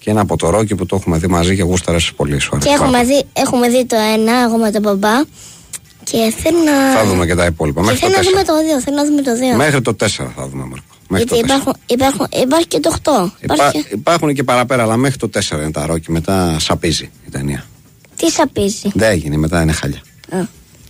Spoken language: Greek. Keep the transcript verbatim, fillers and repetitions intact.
Και ένα από το Ρόκι που το έχουμε δει μαζί και γούσταρες πολύ. Σου και έχουμε δει, έχουμε δει το ένα, εγώ με τον μπαμπά. Και θέλω να. Θα δούμε και τα υπόλοιπα. Και μέχρι θέλω το να δούμε το δύο. Θέλω να δούμε το δύο. Μέχρι το τέσσερα θα δούμε, Μάρκο. Μέχρι Γιατί υπάρχουν, υπάρχουν, υπάρχει και το οκτώ. Υπά, υπάρχει... Υπάρχουν και παραπέρα, αλλά μέχρι το τέσσερα είναι τα Ρόκι. Μετά σαπίζει η ταινία. Τι σαπίζει. Δεν έγινε, μετά είναι χάλια. Α.